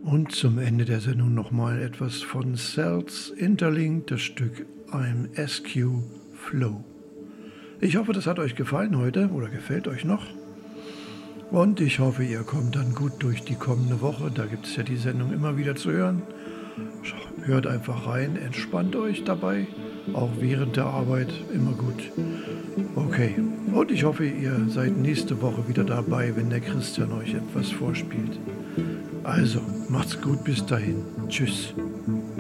Und zum Ende der Sendung nochmal etwas von Cells Interlinked, das Stück I'm SQ Flow. Ich hoffe, das hat euch gefallen heute oder gefällt euch noch. Und ich hoffe, ihr kommt dann gut durch die kommende Woche. Da gibt es ja die Sendung immer wieder zu hören. Hört einfach rein, entspannt euch dabei. Auch während der Arbeit immer gut. Okay, und ich hoffe, ihr seid nächste Woche wieder dabei, wenn der Christian euch etwas vorspielt. Also, macht's gut bis dahin. Tschüss.